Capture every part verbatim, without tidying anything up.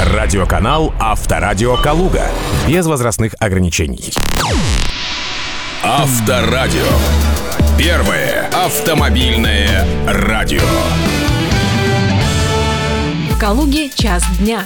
Радиоканал «Авторадио Калуга». Без возрастных ограничений. Авторадио. Первое автомобильное радио. В Калуге час дня.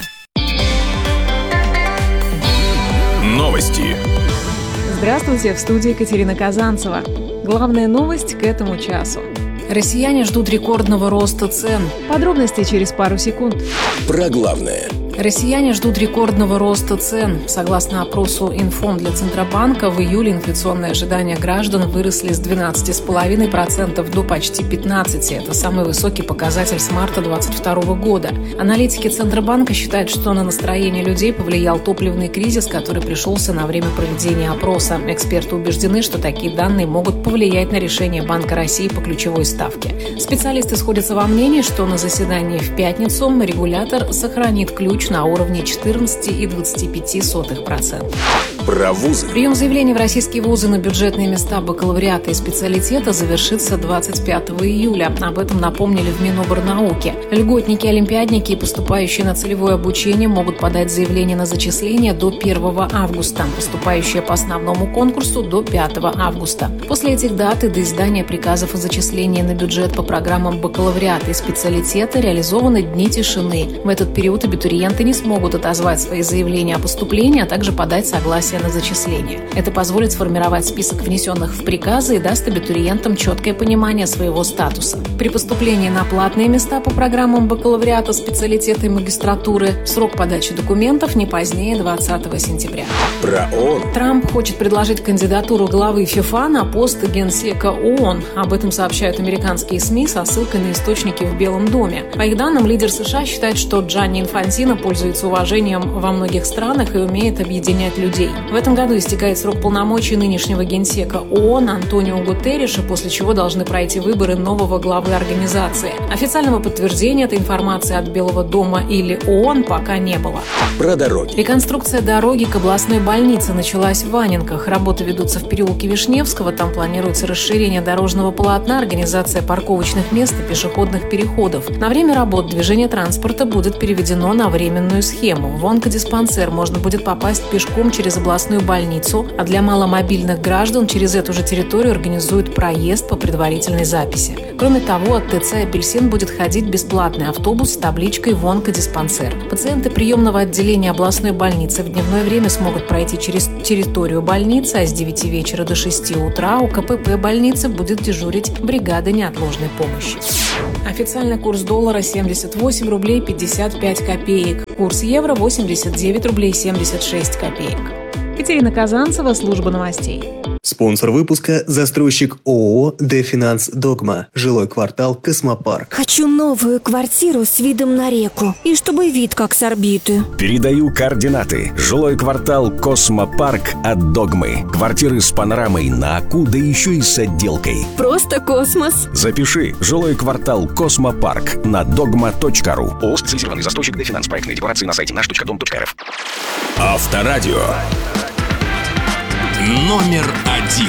Новости. Здравствуйте, в студии Екатерина Казанцева. Главная новость к этому часу. Россияне ждут рекордного роста цен. Подробности через пару секунд. Про главное. Россияне ждут рекордного роста цен. Согласно опросу Инфом для Центробанка, в июле инфляционные ожидания граждан выросли с двенадцати целых пяти десятых процента до почти пятнадцати процентов. Это самый высокий показатель с марта две тысячи двадцать второго года. Аналитики Центробанка считают, что на настроение людей повлиял топливный кризис, который пришелся на время проведения опроса. Эксперты убеждены, что такие данные могут повлиять на решение Банка России по ключевой ставке. Специалисты сходятся во мнении, что на заседании в пятницу регулятор сохранит ключ на уровне четырнадцать целых двадцать пять сотых процента. Про вузы. Прием заявлений в российские вузы на бюджетные места бакалавриата и специалитета завершится двадцать пятого июля. Об этом напомнили в Миноборнауке. Льготники, олимпиадники и поступающие на целевое обучение могут подать заявление на зачисление до первого августа, поступающие по основному конкурсу до пятого августа. После этих дат и до издания приказов о зачислении на бюджет по программам бакалавриата и специалитета реализованы дни тишины. В этот период абитуриенты не смогут отозвать свои заявления о поступлении, а также подать согласие на зачисление. Это позволит сформировать список внесенных в приказы и даст абитуриентам четкое понимание своего статуса. При поступлении на платные места по программам бакалавриата, специалитета и магистратуры срок подачи документов не позднее двадцатого сентября. Про ООН. Трамп хочет предложить кандидатуру главы ФИФА на пост генсека ООН. Об этом сообщают американские СМИ со ссылкой на источники в Белом доме. По их данным, лидер США считает, что Джанни Инфантино пользуется уважением во многих странах и умеет объединять людей. В этом году истекает срок полномочий нынешнего генсека ООН Антонио Гутерриша, после чего должны пройти выборы нового главы организации. Официального подтверждения этой информации от Белого дома или ООН пока не было. Про дороги. Реконструкция дороги к областной больнице началась в Ваненках. Работы ведутся в переулке Вишневского. Там планируется расширение дорожного полотна, организация парковочных мест и пешеходных переходов. На время работ движение транспорта будет переведено на временную схему. В онкодиспансер можно будет попасть пешком через областную больницу, а для маломобильных граждан через эту же территорию организуют проезд по предварительной записи. Кроме того, от ТЦ «Апельсин» будет ходить бесплатный автобус с табличкой в онкодиспансер. Пациенты приемного отделения областной больницы в дневное время смогут пройти через территорию больницы, а с девяти вечера до шести утра у КПП больницы будет дежурить бригада неотложной помощи. Официальный курс доллара семьдесят восемь рублей пятьдесят пять копеек. Курс евро восемьдесят девять рублей семьдесят шесть копеек. Екатерина Казанцева, служба новостей. Спонсор выпуска – застройщик ООО «Дефинанс Догма». Жилой квартал «Космопарк». Хочу новую квартиру с видом на реку. И чтобы вид как с орбиты. Передаю координаты. Жилой квартал «Космопарк» от «Догмы». Квартиры с панорамой на Аку, да еще и с отделкой. Просто космос. Запиши. Жилой квартал «Космопарк» на догма точка ру. ООО «Специализированный застройщик Дефинанс». Проектные декорации на сайте наш точка дом точка рф. Авторадио. Номер один.